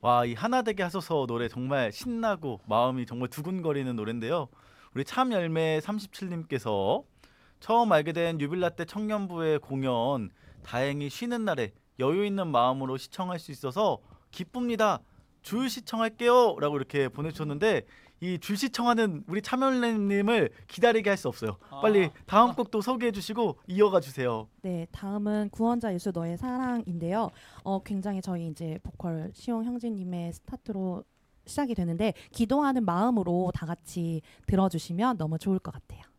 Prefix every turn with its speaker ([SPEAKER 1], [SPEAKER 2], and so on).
[SPEAKER 1] 와, 이 하나 되게 하소서 노래 정말 신나고 마음이 정말 두근거리는 노래인데요. 우리 참열매 37님께서 처음 알게 된 유빌라떼 청년부의 공연 다행히 쉬는 날에 여유 있는 마음으로 시청할 수 있어서 기쁩니다. 줄 시청할게요. 라고 이렇게 보내주셨는데 이 줄 시청하는 우리 참열매님을 기다리게 할 수 없어요. 빨리 다음 곡도 소개해 주시고 이어가 주세요.
[SPEAKER 2] 네, 다음은 구원자 예수 너의 사랑인데요. 굉장히 저희 이제 보컬 시용 형제님의 스타트로 시작이 되는데 기도하는 마음으로 다 같이 들어주시면 너무 좋을 것 같아요.